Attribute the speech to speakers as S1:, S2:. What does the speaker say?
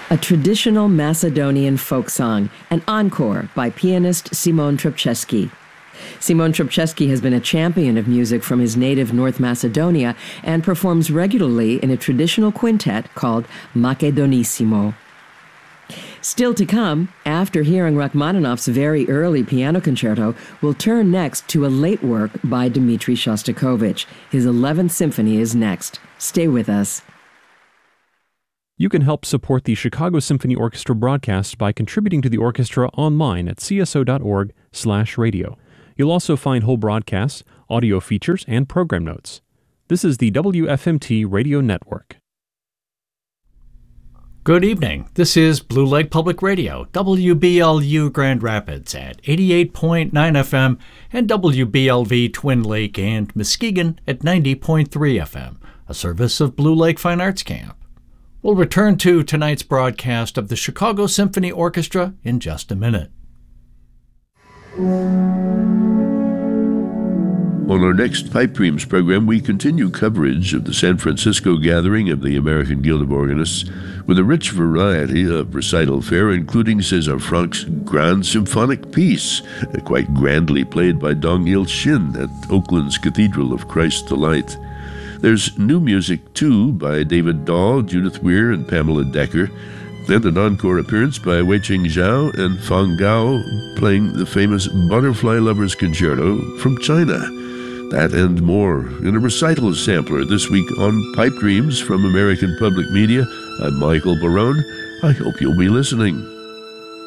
S1: a traditional Macedonian folk song, an encore by pianist Simon Trpceski. Simon Trpceski has been a champion of music from his native North Macedonia and performs regularly in a traditional quintet called Macedonissimo. Still to come, after hearing Rachmaninoff's very early piano concerto, we'll turn next to a late work by Dmitri Shostakovich. His 11th Symphony is next. Stay with us.
S2: You can help support the Chicago Symphony Orchestra broadcast by contributing to the orchestra online at cso.org/radio. You'll also find whole broadcasts, audio features, and program notes. This is the WFMT Radio Network.
S3: Good evening. This is Blue Lake Public Radio, WBLU Grand Rapids at 88.9 FM and WBLV Twin Lake and Muskegon at 90.3 FM, a service of Blue Lake Fine Arts Camp. We'll return to tonight's broadcast of the Chicago Symphony Orchestra in just a minute.
S4: On our next Pipe Dreams program, we continue coverage of the San Francisco gathering of the American Guild of Organists with a rich variety of recital fare, including César Franck's Grand Symphonic Piece, quite grandly played by Dong-Il Shin at Oakland's Cathedral of Christ the Light. There's new music, too, by David Dahl, Judith Weir, and Pamela Decker, and an encore appearance by Wei-Ching Zhao and Fang Gao playing the famous Butterfly Lovers Concerto from China. That and more in a recital sampler this week on Pipe Dreams from American Public Media. I'm Michael Barone. I hope you'll be listening.